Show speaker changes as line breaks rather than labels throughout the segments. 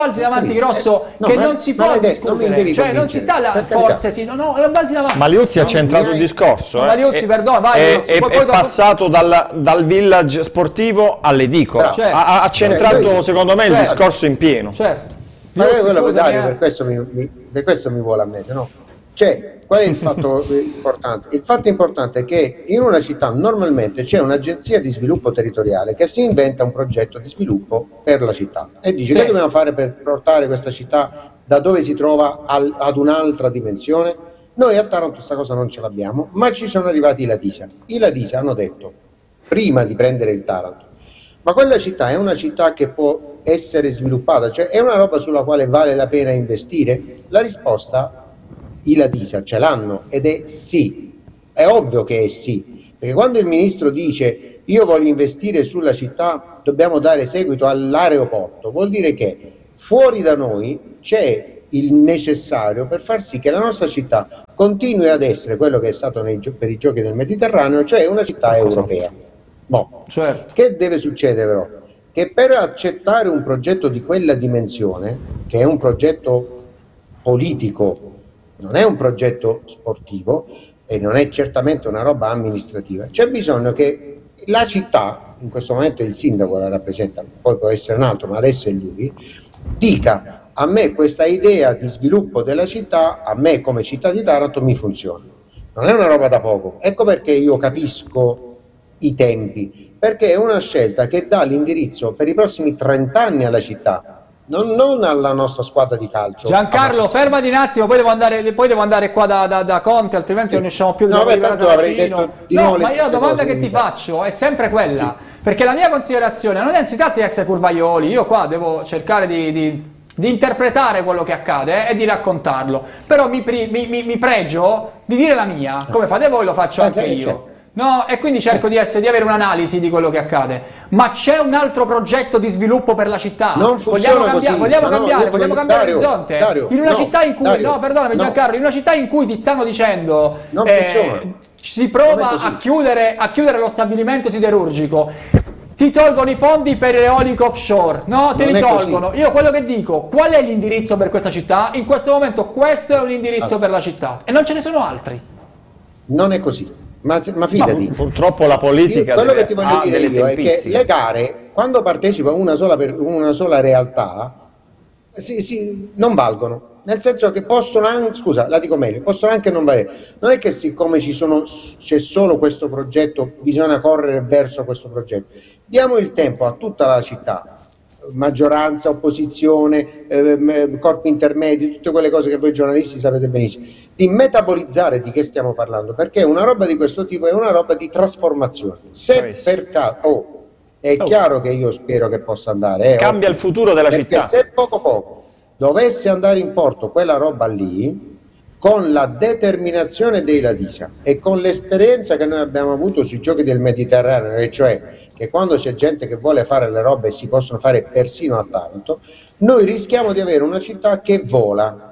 balzi davanti grosso che non si può discutere, cioè non si sta là, forse sì, no, balzi davanti.
Maliuzzi ha centrato il discorso,
Maliuzzi, perdono, vai,
è passato dal village sportivo all'edicola, ha centrato secondo me il discorso in pieno.
Certo. Ma quello Dario, per questo mi vuole a me, no? Cioè, qual è il fatto importante? Il fatto importante è che in una città normalmente c'è un'agenzia di sviluppo territoriale che si inventa un progetto di sviluppo per la città e dice che dobbiamo fare per portare questa città da dove si trova ad un'altra dimensione. Noi a Taranto questa cosa non ce l'abbiamo, ma ci sono arrivati i Latisia. I Latisia hanno detto, prima di prendere il Taranto, ma quella città è una città che può essere sviluppata, cioè è una roba sulla quale vale la pena investire? La risposta i Latisia ce l'hanno ed è sì, è ovvio che è sì, perché quando il ministro dice io voglio investire sulla città, dobbiamo dare seguito all'aeroporto, vuol dire che fuori da noi c'è il necessario per far sì che la nostra città continui ad essere quello che è stato per i giochi del Mediterraneo, cioè una città europea. Certo. Che deve succedere però? Che per accettare un progetto di quella dimensione, che è un progetto politico, non è un progetto sportivo e non è certamente una roba amministrativa, c'è bisogno che la città, in questo momento il sindaco la rappresenta, poi può essere un altro, ma adesso è lui, dica a me questa idea di sviluppo della città, a me come città di Taranto mi funziona. Non è una roba da poco, ecco perché io capisco i tempi, perché è una scelta che dà l'indirizzo per i prossimi 30 anni alla città, non alla nostra squadra di calcio.
Giancarlo, fermati un attimo, poi devo andare qua da Conte, altrimenti non riusciamo più
a tanto avrei detto di
no, ma io la domanda che ti faccio è sempre quella, perché la mia considerazione non è si tratta di essere curvaioli, io qua devo cercare di interpretare quello che accade e di raccontarlo, però mi pregio di dire la mia, come fate voi lo faccio anche io. Certo. No, e quindi cerco di avere un'analisi di quello che accade. Ma c'è un altro progetto di sviluppo per la città?
Non funziona così.
Vogliamo cambiare orizzonte? In una città in cui, perdonami Giancarlo, in una città in cui ti stanno dicendo si prova a chiudere lo stabilimento siderurgico, ti tolgono i fondi per l'eolico offshore, no? Te li tolgono. Io quello che dico, qual è l'indirizzo per questa città? In questo momento questo è un indirizzo per la città e non ce ne sono altri.
Non è così. Ma fidati,
purtroppo la politica
quello che ti voglio dire io è che le gare, quando partecipa una sola realtà, non valgono. Nel senso che possono anche, scusa, la dico meglio, possono anche non valere. Non è che siccome c'è solo questo progetto, bisogna correre verso questo progetto. Diamo il tempo a tutta la città, maggioranza, opposizione, corpi intermedi, tutte quelle cose che voi giornalisti sapete benissimo, di metabolizzare di che stiamo parlando, perché una roba di questo tipo è una roba di trasformazione. Se per caso è chiaro che io spero che possa andare,
cambia il futuro della città,
perché se poco dovesse andare in porto quella roba lì, con la determinazione dei Latisia e con l'esperienza che noi abbiamo avuto sui giochi del Mediterraneo, e cioè che quando c'è gente che vuole fare le robe si possono fare persino a Taranto, noi rischiamo di avere una città che vola.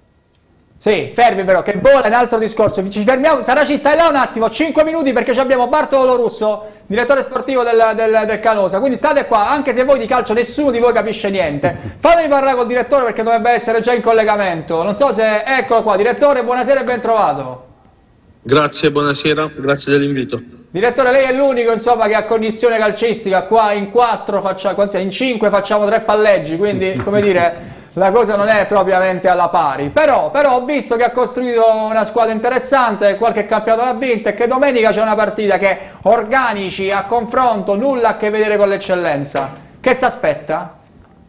Sì, fermi però, che vola è un altro discorso. Ci fermiamo, Saraci stai là un attimo, 5 minuti perché abbiamo Bartolo Russo, direttore sportivo del Canosa, quindi state qua, anche se voi di calcio nessuno di voi capisce niente. Fatemi parlare col direttore perché dovrebbe essere già in collegamento, non so se... Eccolo qua, direttore, buonasera e ben trovato.
Grazie, buonasera, grazie dell'invito.
Direttore, lei è l'unico insomma che ha cognizione calcistica, qua in 5 facciamo 3 palleggi, quindi come dire... La cosa non è propriamente alla pari, però ho visto che ha costruito una squadra interessante, qualche campionato l'ha vinto e che domenica c'è una partita che organici, a confronto, nulla a che vedere con l'eccellenza. Che si aspetta?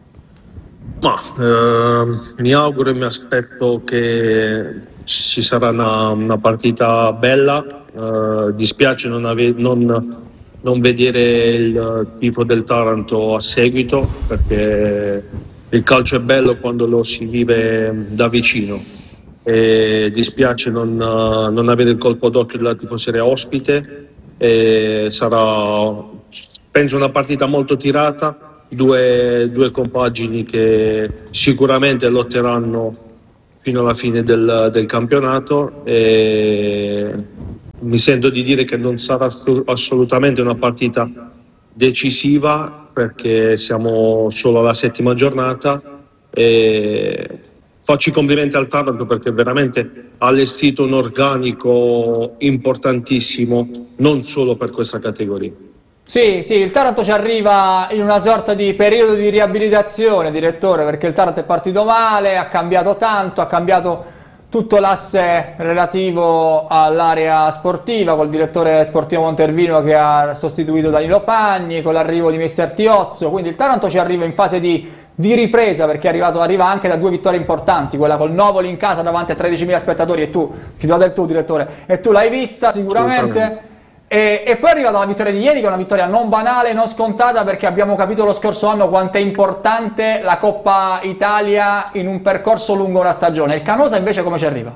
Mi auguro e mi aspetto che ci sarà una partita bella. Dispiace non vedere il tifo del Taranto a seguito, perché il calcio è bello quando lo si vive da vicino e dispiace non avere il colpo d'occhio della tifoseria ospite. Sarà, penso, una partita molto tirata, due compagini che sicuramente lotteranno fino alla fine del campionato, e mi sento di dire che non sarà assolutamente una partita decisiva, perché siamo solo alla 7ª giornata E faccio i complimenti al Taranto perché veramente ha allestito un organico importantissimo, non solo per questa categoria.
Sì, sì, il Taranto ci arriva in una sorta di periodo di riabilitazione, direttore, perché il Taranto è partito male, ha cambiato tanto, ha cambiato tutto l'asse relativo all'area sportiva, col direttore sportivo Montervino che ha sostituito Danilo Pagni, con l'arrivo di mister Tiozzo, quindi il Taranto ci arriva in fase di ripresa, perché arriva anche da 2 vittorie importanti, quella col Novoli in casa davanti a 13.000 spettatori, e tu, ti do del tu direttore, e tu l'hai vista sicuramente. E poi è arrivata la vittoria di ieri, che è una vittoria non banale, non scontata, perché abbiamo capito lo scorso anno quanto è importante la Coppa Italia in un percorso lungo una stagione. Il Canosa invece come ci arriva?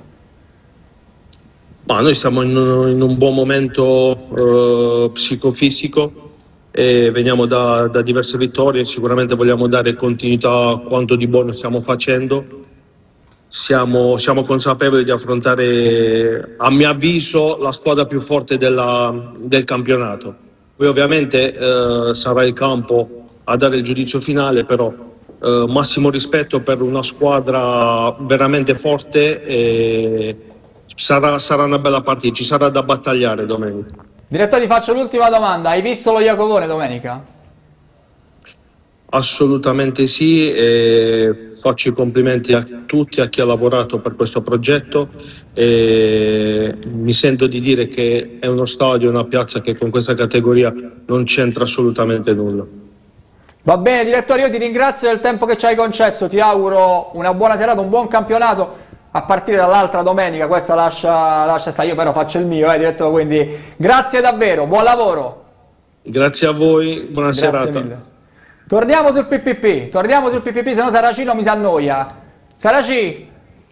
Ma noi stiamo in un buon momento psicofisico e veniamo da diverse vittorie, sicuramente vogliamo dare continuità a quanto di buono stiamo facendo. Siamo consapevoli di affrontare, a mio avviso, la squadra più forte del campionato. Poi ovviamente sarà il campo a dare il giudizio finale, però massimo rispetto per una squadra veramente forte e sarà una bella partita, ci sarà da battagliare domenica.
Direttore, ti faccio l'ultima domanda, hai visto lo Iacovone domenica?
Assolutamente sì, e faccio i complimenti a tutti, a chi ha lavorato per questo progetto, e mi sento di dire che è uno stadio, una piazza che con questa categoria non c'entra assolutamente nulla.
Va bene direttore, io ti ringrazio del tempo che ci hai concesso, ti auguro una buona serata, un buon campionato a partire dall'altra domenica, questa lascia stare, io però faccio il mio direttore, quindi grazie davvero, buon lavoro.
Grazie a voi, buona serata.
Mille. Torniamo sul PPP, se no Saracino mi si annoia. Saraci?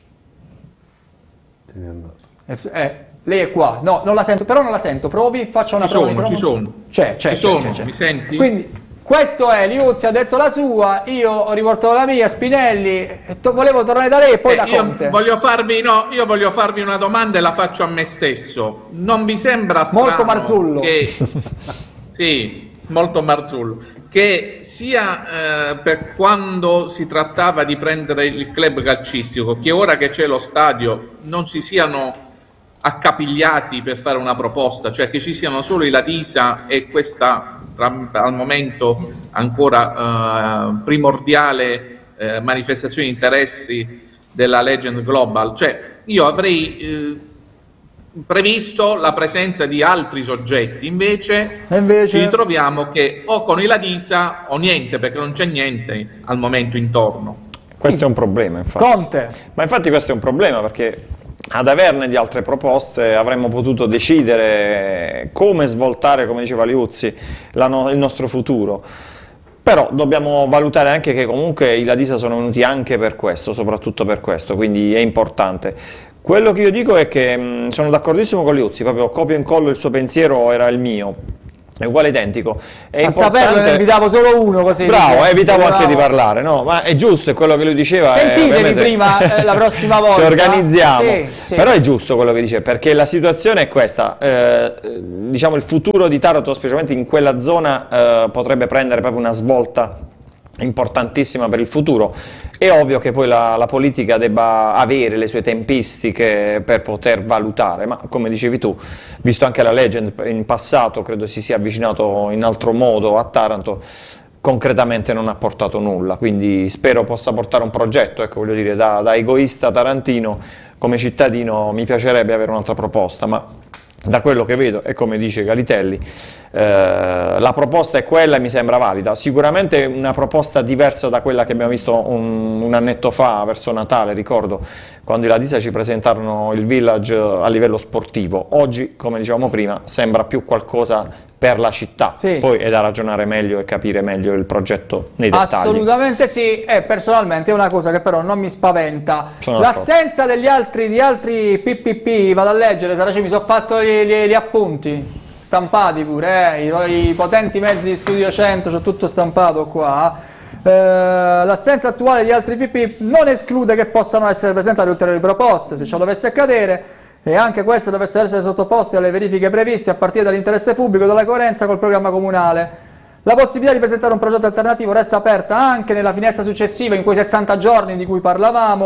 Lei è qua, no, non la sento, però non la sento, provi, faccia una prova.
Ci sono.
C'è.
Mi senti?
Quindi, questo è, Liuzzi ha detto la sua, io ho riportato la mia, Spinelli, volevo tornare da lei e poi da Conte.
Io voglio farvi una domanda e la faccio a me stesso. Non vi sembra strano
molto Marzullo.
Sì, molto Marzullo. Che sia per quando si trattava di prendere il club calcistico, che ora che c'è lo stadio non si siano accapigliati per fare una proposta, cioè che ci siano solo i Latisa e questa al momento ancora primordiale manifestazione di interessi della Legend Global. Cioè io avrei previsto la presenza di altri soggetti, invece ci ritroviamo che o con i Latisa o niente, perché non c'è niente al momento intorno.
Questo è un problema, infatti.
Conte.
Ma infatti questo è un problema, perché ad averne di altre proposte avremmo potuto decidere come svoltare, come diceva Liuzzi, il nostro futuro. Però dobbiamo valutare anche che comunque i Latisa sono venuti anche per questo, soprattutto per questo, quindi è importante. Quello che io dico è che sono d'accordissimo con Liuzzi, proprio copio e incollo il suo pensiero, era il mio, è uguale identico. È
saperlo ne evitavo solo uno così.
Bravo, evitavo anche di parlare, no? Ma è giusto, è quello che lui diceva.
Sentitevi prima la prossima volta.
Ci organizziamo,
sì.
Però è giusto quello che dice, perché la situazione è questa, diciamo il futuro di Taranto, specialmente in quella zona, potrebbe prendere proprio una svolta importantissima per il futuro. È ovvio che poi la politica debba avere le sue tempistiche per poter valutare, ma come dicevi tu, visto anche la Legend in passato credo si sia avvicinato in altro modo a Taranto, concretamente non ha portato nulla, quindi spero possa portare un progetto, ecco, voglio dire, da egoista tarantino, come cittadino mi piacerebbe avere un'altra proposta, ma da quello che vedo, e come dice Galitelli, la proposta è quella e mi sembra valida. Sicuramente una proposta diversa da quella che abbiamo visto un annetto fa, verso Natale, ricordo, quando i Latisa ci presentarono il Village a livello sportivo. Oggi, come dicevamo prima, sembra più qualcosa per la città,
sì.
Poi è da ragionare meglio e capire meglio il progetto nei dettagli.
Assolutamente sì, e personalmente è una cosa che però non mi spaventa. L'assenza di altri PPP, vado a leggere, Saraceni, mi sono fatto gli appunti, stampati pure, i potenti mezzi di Studio 100, c'ho tutto stampato qua. L'assenza attuale di altri PPP non esclude che possano essere presentate ulteriori proposte, se ciò dovesse accadere, e anche queste dovessero essere sottoposte alle verifiche previste a partire dall'interesse pubblico e dalla coerenza col programma comunale. La possibilità di presentare un progetto alternativo resta aperta anche nella finestra successiva, in quei 60 giorni di cui parlavamo.